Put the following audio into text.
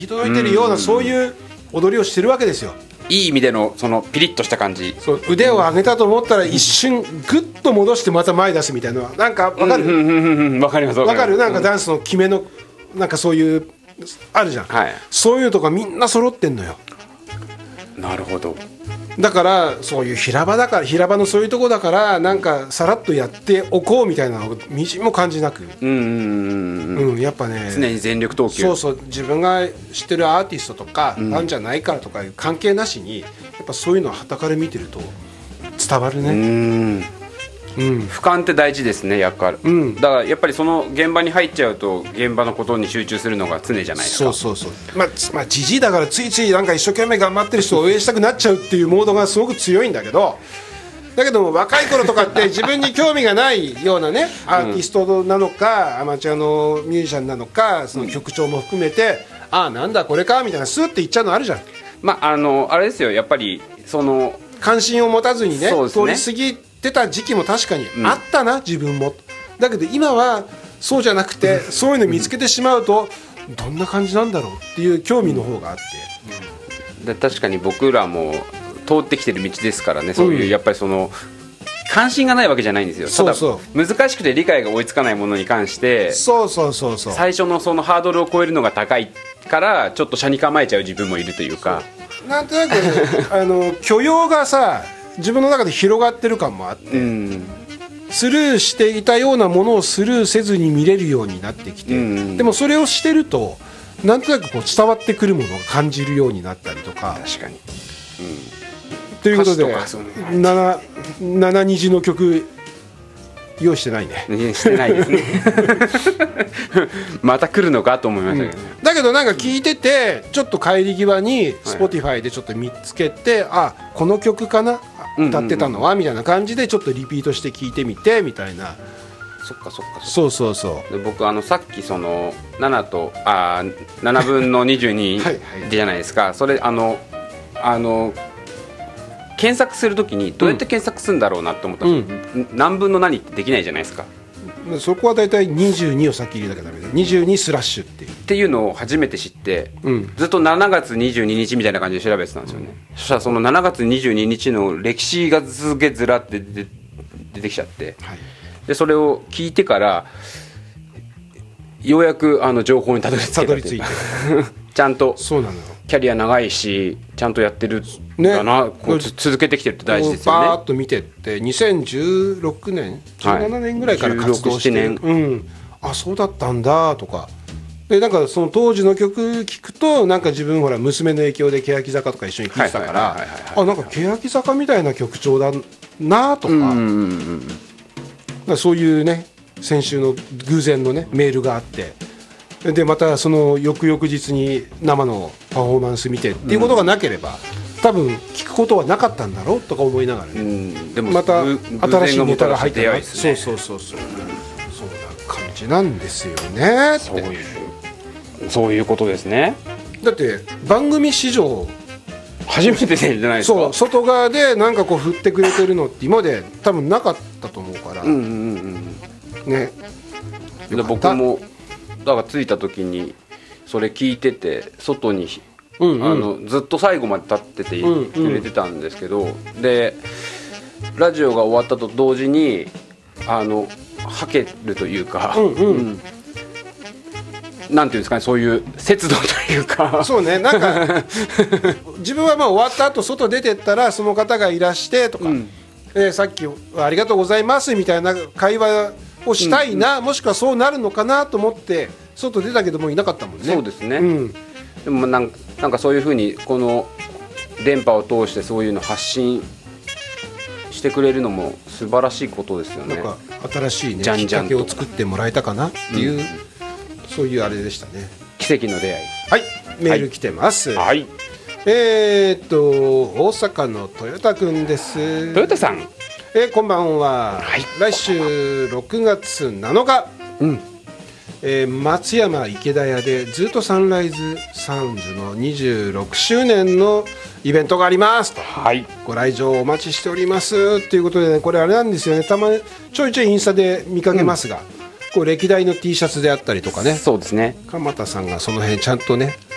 届いてるような、そういう踊りをしてるわけですよ。 いい意味でのそのピリッとした感じ。 そう、腕を上げたと思ったら一瞬グッと戻してまた前出すみたいなのはなんかわかる？ わかります。 わかる？なんかダンスの決めのなんかそういうあるじゃん、 はい、 そういうのとかみんな揃ってんのよ。 なるほど。 だからそういう平場のそういうとこだからなんかさらっとやっておこうみたいなのをみじんも感じなく、やっぱね常に全力投球。 そうそう、自分が知ってるアーティストとかファンじゃないからとかいう関係なしにやっぱそういうのを傍から見てると伝わるね。 俯瞰って大事ですね、だからやっぱりその現場に入っちゃうと現場のことに集中するのが常じゃないですか。 そうまあじじいだからついついなんか一生懸命頑張ってる人を応援したくなっちゃうっていうモードがすごく強いんだけども若い頃とかって自分に興味がないようなねアーティストなのかアマチュアのミュージシャンなのかその曲調も含めて、ああなんだこれかみたいなスーって言っちゃうのあるじゃん。 あれですよ、やっぱりその関心を持たずにね通り過ぎてた時期も確かにあったな、自分も。だけど今はそうじゃなくて、そういうの見つけてしまうとどんな感じなんだろうっていう興味の方があって、 で確かに僕らも通ってきてる道ですからね、そういうやっぱりその関心がないわけじゃないんですよ。ただ難しくて理解が追いつかないものに関して最初のそのハードルを超えるのが高いからちょっと車に構えちゃう自分もいるというか、 なんとなく許容がさ自分の中で広がってる感もあって、スルーしていたようなものをスルーせずに見れるようになってきて、でもそれをしてるとなんとなくこう伝わってくるものを感じるようになったりとか。 確かに、 ということで7虹の曲用意してないね。 してないですねまた来るのかと思いましたけどね、 だけどなんか聞いててちょっと帰り際に Spotify でちょっと見つけて、あこの曲かな歌ってたのはみたいな感じでちょっとリピートして聞いてみてみたいな。 そっかそうで僕さっきその7分の22じゃないですか。それ検索するときにどうやって検索するんだろうなって思ったんですよ、何分の何ってできないじゃないですか。 そこはだいたい22を先入れなきゃダメだ。22スラッシュっていうのを初めて知って、ずっと7月22日みたいな感じで調べてたんですよね、そしたらその7月22日の歴史がすげえずらって出てきちゃって、でそれを聞いてからようやく情報にたどり着いてちゃんとそうなのよ、 キャリア長いしちゃんとやってるんだな、こう続けてきてるって大事ですよね。 バーッと見てって2016年17年ぐらいから活動して、あそうだったんだとかで、なんかその当時の曲聴くとなんか自分ほら娘の影響で欅坂とか一緒に聴いてたからあなんか欅坂みたいな曲調だなとか、そういうね先週の偶然のねメールがあって、でまたその翌々日に生のパフォーマンス見てっていうことがなければ、多分聞くことはなかったんだろうとか思いながらね、 でもまた新しいネタが入ってる、 そうそうな感じなんですよね。 そういうことですね。 だって番組史上初めてじゃないですか。 そう外側でなんかこう振ってくれてるのって今まで多分なかったと思うから、ね。 で僕もだから着いた時にそれ聞いてて外に、ずっと最後まで立っててくれてたんですけど、でラジオが終わったと同時にはけるというか、なんていうんですかね、そういう節度というかそうね、なんか自分はまあ終わった後外出てったらその方がいらしてとか、さっきありがとうございますみたいな会話をしたいな、もしくはそうなるのかなと思って外出たけどもいなかったもんね。 そうですね、でもなんかそういうふうにこの電波を通してそういうの発信してくれるのも素晴らしいことですよね。 なんか新しいねきっかけを作ってもらえたかなっていう、そういうあれでしたね。 奇跡の出会い。 はい、メール来てます。 はい。 大阪の豊田くんです。 豊田さん。 こんばんは。来週6月7日、松山池田屋でずっとサンライズサウンズの26周年のイベントがありますと、ご来場お待ちしておりますということで、ね、これあれなんですよね、たまにちょいちょいインスタで見かけますが、こう歴代の T シャツであったりとかね、 そうですね、 鎌田さんがその辺ちゃんとね